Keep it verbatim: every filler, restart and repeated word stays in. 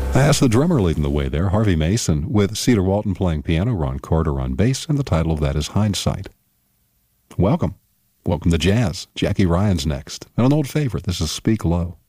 That's the drummer leading the way there, Harvey Mason, with Cedar Walton playing piano, Ron Carter on bass, and the title of that is Hindsight. Welcome. Welcome to Jazz. Jackie Ryan's next. And an old favorite, this is Speak Low.